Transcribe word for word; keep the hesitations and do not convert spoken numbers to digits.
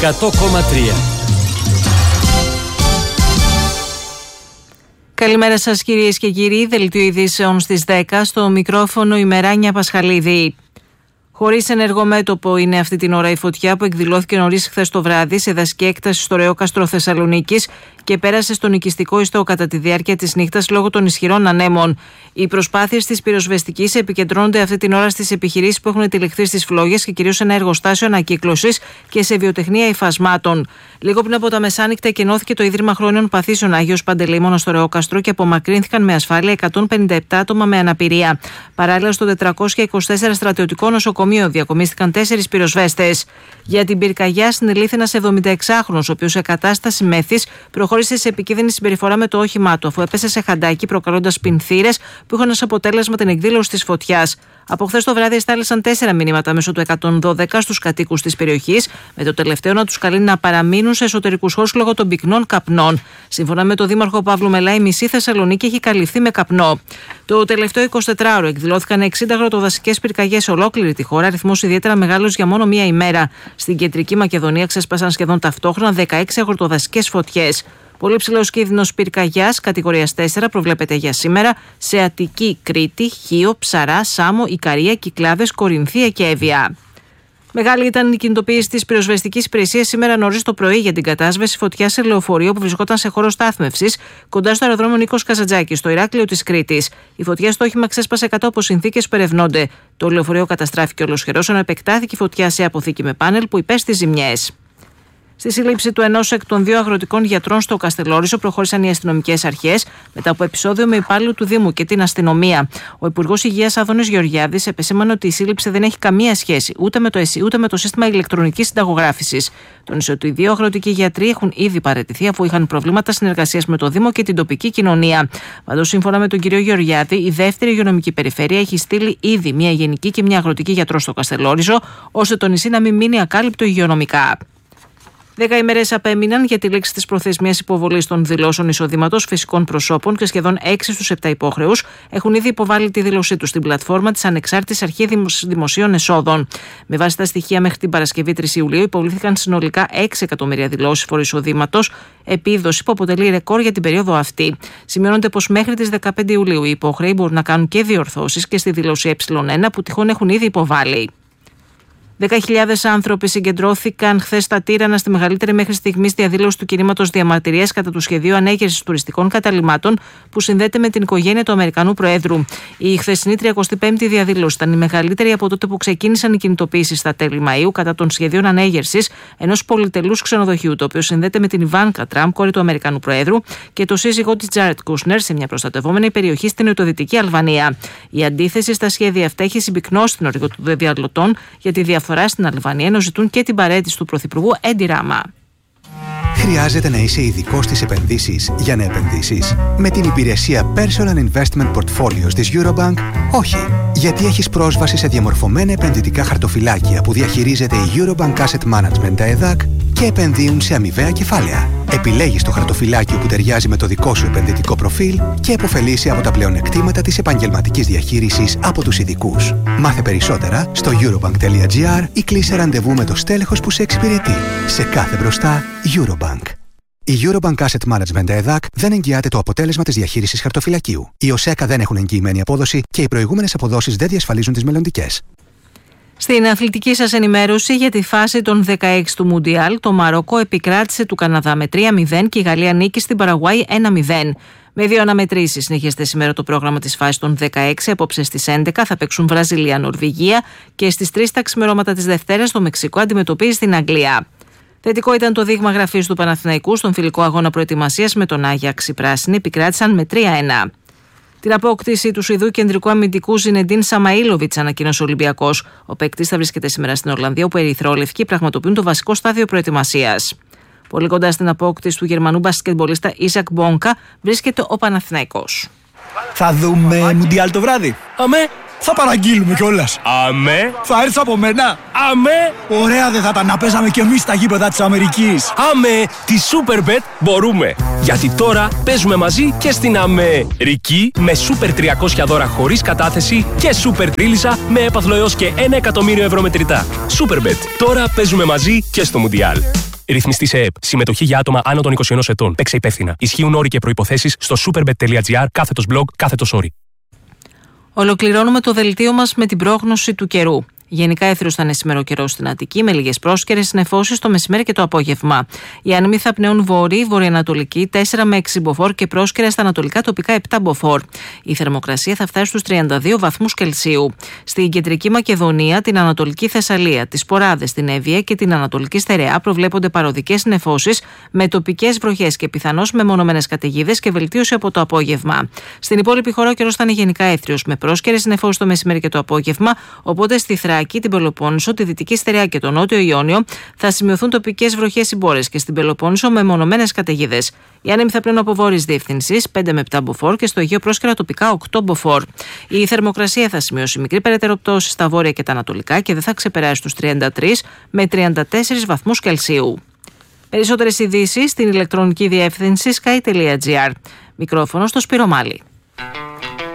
εκατό κόμμα τρία. Καλημέρα σας κυρίες και κύριοι, δελτίο ειδήσεων στις δέκα, στο μικρόφωνο η Μεράνια Πασχαλίδη. Χωρίς ενεργό μέτωπο είναι αυτή την ώρα η φωτιά που εκδηλώθηκε νωρίς χθες το βράδυ σε δασική έκταση στο Ρεόκαστρο Θεσσαλονίκης και πέρασε στον οικιστικό ιστό κατά τη διάρκεια της νύχτας λόγω των ισχυρών ανέμων. Οι προσπάθειες της πυροσβεστικής επικεντρώνονται αυτή την ώρα στις επιχειρήσεις που έχουν τυλιχθεί στις φλόγες και κυρίως σε ένα εργοστάσιο ανακύκλωσης και σε βιοτεχνία υφασμάτων. Λίγο πριν από τα μεσάνυχτα εκενώθηκε το Ίδρυμα Χρόνιων Παθήσεων Άγιος Παντελεήμονας στο Ρεόκαστρο και απομακρύνθηκαν με ασφάλεια εκατόν πενήντα επτά άτομα με αναπηρία. Παράλληλα, στο τετρακόσια είκοσι τέσσερα στρατιωτικό νοσοκομείο διακομίστηκαν τέσσερις πυροσβέστες. Για την πυρκαγιά συνελήφθη ένας εβδομηνταεξάχρονος, ο οποίος σε κατάσταση μέθης προχώρησε σε επικίνδυνη συμπεριφορά με το όχημά του, αφού έπεσε σε χαντάκι προκαλώντας πινθύρες που είχαν ως αποτέλεσμα την εκδήλωση της φωτιάς. Από χθες το βράδυ εστάλησαν τέσσερα μηνύματα μέσω του εκατόν δώδεκα στους κατοίκους της περιοχής, με το τελευταίο να τους καλεί να παραμείνουν σε εσωτερικούς χώρους λόγω των πυκνών καπνών. Σύμφωνα με τον Δήμαρχο Παύλου Μελά, η μισή Θεσσαλονίκη έχει καλυφθεί με καπνό. Το τελευταίο εικοσιτετράωρο εκδηλώθηκαν εξήντα αγροτοδασικές πυρκαγιές σε ολόκληρη τη χώρα, αριθμός ιδιαίτερα μεγάλος για μόνο μία ημέρα. Στην Κεντρική Μακεδονία ξέσπασαν σχεδόν ταυτόχρονα δεκαέξι αγροτοδασικές φωτιές. Πολύ ψηλός κίνδυνος πυρκαγιάς κατηγορίας τέσσερα προβλέπεται για σήμερα σε Αττική, Κρήτη, Χίο, Ψαρά, Σάμο, Ικαρία, Κυκλάδες, Κορινθία και Εύβοια. Μεγάλη ήταν η κινητοποίηση της πυροσβεστικής υπηρεσίας σήμερα νωρίς το πρωί για την κατάσβεση φωτιάς σε λεωφορείο που βρισκόταν σε χώρο στάθμευσης κοντά στο αεροδρόμιο Νίκος Καζαντζάκης, στο Ηράκλειο της Κρήτης. Η φωτιά στο όχημα ξέσπασε κάτω από συνθήκες που ερευνώνται. Το λεωφορείο καταστράφηκε ολοσχερός, ενώ επεκτάθηκε η φωτιά σε αποθήκη με πάνελ που υπέστη ζημιές. Στη σύλληψη του ενός εκ των δύο αγροτικών γιατρών στο Καστελόριζο προχώρησαν οι αστυνομικές αρχές μετά από επεισόδιο με υπάλληλο του Δήμου και την αστυνομία. Ο Υπουργός Υγείας Άδωνης Γεωργιάδης επεσήμανε ότι η σύλληψη δεν έχει καμία σχέση ούτε με το ΕΣΥ ούτε με το σύστημα ηλεκτρονικής συνταγογράφησης. Τόνισε ότι οι δύο αγροτικοί γιατροί έχουν ήδη παραιτηθεί αφού είχαν προβλήματα συνεργασίας με το Δήμο και την τοπική κοινωνία. Πάντως, σύμφωνα με τον κύριο Γεωργιάδη, η δεύτερη υγειονομική περιφέρεια έχει στείλει ήδη μια γενική και μια αγροτική γιατρό στο Καστελόριζο, ώστε το νησί να μην μείνει ακάλυπτο υγειονομικά. Δέκα ημέρες απέμειναν για τη λήξη της προθεσμίας υποβολής των δηλώσεων εισοδήματος φυσικών προσώπων και σχεδόν έξι στους επτά υπόχρεους έχουν ήδη υποβάλει τη δήλωσή τους στην πλατφόρμα της Ανεξάρτητης Αρχής Δημοσίων Εσόδων. Με βάση τα στοιχεία, μέχρι την Παρασκευή τρεις Ιουλίου υποβλήθηκαν συνολικά έξι εκατομμύρια δηλώσεις φοροεισοδήματος, επίδοση που αποτελεί ρεκόρ για την περίοδο αυτή. Σημειώνονται πως μέχρι τις δεκαπέντε Ιουλίου οι υπόχρεοι μπορούν να κάνουν και διορθώσεις και στη δήλωση Ε1 που τυχόν έχουν ήδη υποβάλει. δέκα χιλιάδες άνθρωποι συγκεντρώθηκαν χθες στα Τύρανα στη μεγαλύτερη μέχρι στιγμής διαδήλωση του κινήματος διαμαρτυρίας κατά του σχεδίου ανέγερσης τουριστικών καταλυμάτων που συνδέεται με την οικογένεια του Αμερικανού Προέδρου. Η χθεσινή τριακοστή πέμπτη διαδήλωση ήταν η μεγαλύτερη από τότε που ξεκίνησαν οι κινητοποιήσεις στα τέλη Μαΐου κατά των σχεδίων ανέγερσης ενός πολυτελούς ξενοδοχείου, το οποίο συνδέεται με την Ιβάνκα Τραμπ, κόρη του Αμερικανού Προέδρου, και το σύζυγό της Τζάρετ Κούσνερ σε μια προστατευόμενη περιοχή στην νοτιοδυτική Αλβανία. Η αντίθεση στα σχέδια αυτά έχει συμπυκνώσει την οργή των διαδηλωτών για τη διαφορά στην Αλβανία, ενώ ζητούν και την παραίτηση του Πρωθυπουργού Έντι Ράμα. Χρειάζεται να είσαι ειδικός στις επενδύσεις για να επενδύσεις? Με την υπηρεσία Personal Investment Portfolios της Eurobank, όχι. Γιατί έχεις πρόσβαση σε διαμορφωμένα επενδυτικά χαρτοφυλάκια που διαχειρίζεται η Eurobank Asset Management ΕΔΑΚ και επενδύουν σε αμοιβαία κεφάλαια. Επιλέγεις το χαρτοφυλάκιο που ταιριάζει με το δικό σου επενδυτικό προφίλ και επωφελείσαι από τα πλεονεκτήματα της επαγγελματικής διαχείρισης από τους ειδικούς. Μάθε περισσότερα στο eurobank τελεία gr ή κλείσε ραντεβού με το στέλεχος που σε εξυπηρετεί. Σε κάθε μπροστά, Eurobank. Η Eurobank Asset Management ΕΔΑΚ δεν εγγυάται το αποτέλεσμα της διαχείρισης χαρτοφυλακίου. Οι ΟΣΕΚΑ δεν έχουν εγγυημένη απόδοση και οι προηγούμενες αποδόσεις δεν διασφαλίζουν τις μελλοντικές. Στην αθλητική σας ενημέρωση για τη φάση των δεκαέξι του Μουντιάλ, το Μαρόκο επικράτησε του Καναδά με τρία μηδέν και η Γαλλία νίκη στην Παραγουάη ένα μηδέν. Με δύο αναμετρήσεις συνεχίζεται σήμερα το πρόγραμμα της φάσης των δεκαέξι. Απόψε στις έντεκα θα παίξουν Βραζιλία-Νορβηγία και στις τρεις τα ξημερώματα της Δευτέρας το Μεξικό αντιμετωπίζει την Αγγλία. Θετικό ήταν το δείγμα γραφής του Παναθηναϊκού στον φιλικό αγώνα προετοιμασίας με τον Άγιαξ. Οι πράσινοι επικράτησαν με τρία ένα. Την απόκτηση του Σουηδού κεντρικού αμυντικού Ζινεντίν Σαμαήλοβιτς ανακοίνωσε ο Ολυμπιακός. Ο παίκτης θα βρίσκεται σήμερα στην Ορλανδία, όπου οι ερυθρόλευκοι πραγματοποιούν το βασικό στάδιο προετοιμασίας. Πολύ κοντά στην απόκτηση του Γερμανού μπασκετμπολίστα Ίσακ Μπόνκα βρίσκεται ο Παναθηναϊκός. Θα δούμε Μουντιάλ το βράδυ. Αμέ, Θα παραγγείλουμε κιόλας. Αμέ. Θα έρθει από μένα. Αμέ. Ωραία δεν θα ήταν να παίζαμε κι εμείς στα γήπεδα της Αμερικής. Αμέ. Τη Superbet μπορούμε. Γιατί τώρα παίζουμε μαζί και στην Αμερική με Super τριακόσια δώρα χωρίς κατάθεση και Super Τρίλισσα με έπαθλο έως και ένα εκατομμύριο ευρώ μετρητά. Superbet. Τώρα παίζουμε μαζί και στο Μουντιάλ. Ρυθμιστή σε ΕΕΠ. Συμμετοχή για άτομα άνω των είκοσι ενός ετών. Παίξε υπεύθυνα. Ισχύουν όροι και προϋποθέσεις στο superbet.gr κάθετος blog κάθετος όροι. Ολοκληρώνουμε το δελτίο μας με την πρόγνωση του καιρού. Γενικά έθριος θα είναι σήμερα καιρό στην Αττική, με λίγες πρόσκαιρες νεφώσεις το μεσημέρι και το απόγευμα. Οι άνεμοι θα πνέουν βορρή, βορειοανατολική τέσσερα με έξι μποφόρ και πρόσκαιρες στα ανατολικά τοπικά επτά μποφόρ. Η θερμοκρασία θα φτάσει στους τριάντα δύο βαθμούς Κελσίου. Στην κεντρική Μακεδονία, την Ανατολική Θεσσαλία, τις Ποράδες, την Εύβοια και την Ανατολική Στερεά προβλέπονται παροδικές νεφώσεις με τοπικές βροχές και πιθανώς μεμονωμένες καταιγίδες και βελτίωση από το απόγευμα. Στην υπόλοιπη χώρα ο καιρός θα είναι γενικά έθριος, με πρόσκαιρες νεφώσεις το μεσημέρι και το απόγευμα, οπότε στη Θράκη, την Πελοπόννησο, τη Δυτική Στερεά και το Νότιο Ιόνιο θα σημειωθούν τοπικές βροχές συμπόρες και στην Πελοπόννησο με μονομένες καταιγίδες. Οι άνεμοι θα πλέουν από βόρειες διευθυνσίες πέντε με επτά μποφόρ και στο Αιγαίο πρόσκαιρα τοπικά οκτώ μποφόρ. Η θερμοκρασία θα σημειώσει μικρή περαιτέρω πτώση στα βόρεια και τα ανατολικά και δεν θα ξεπεράσει τους τριάντα τρεις με τριάντα τέσσερις βαθμούς Κελσίου. Περισσότερες ειδήσεις στην ηλεκτρονική διεύθυνση sky τελεία gr. Μικρόφωνο στο Σπύρο Μάλη.